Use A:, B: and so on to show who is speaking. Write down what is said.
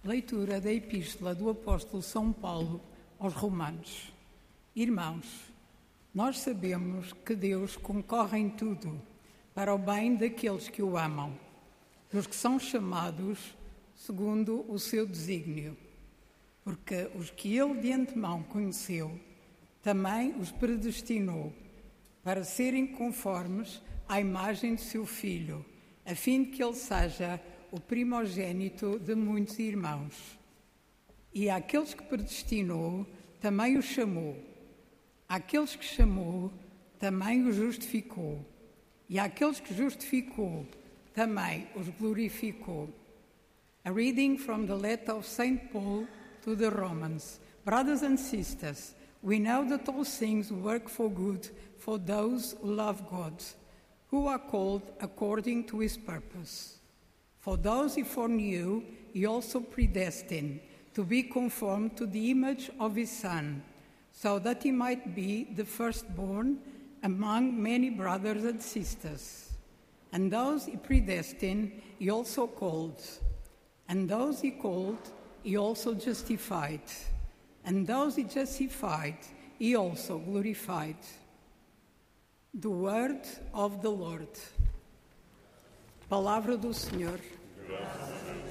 A: Leitura da Epístola do Apóstolo São Paulo aos Romanos. Irmãos, nós sabemos que Deus concorre em tudo para o bem daqueles que o amam, dos que são chamados segundo o seu desígnio. Porque os que ele de antemão conheceu, também os predestinou para serem conformes à imagem de seu Filho, a fim de que ele seja o primogênito de muitos irmãos. E àqueles que predestinou, também os chamou. Àqueles que chamou, também os justificou. E àqueles que justificou, também os glorificou. A reading from the letter of St. Paul to the Romans. Brothers and sisters, we know that all things work for good for those who love God, who are called according to his purpose. For those he foreknew, he also predestined to be conformed to the image of his Son, so that he might be the firstborn among many brothers and sisters. And those he predestined, he also called. And those he called, he also justified. And those he justified, he also glorified. The word of the Lord. Palavra do Senhor.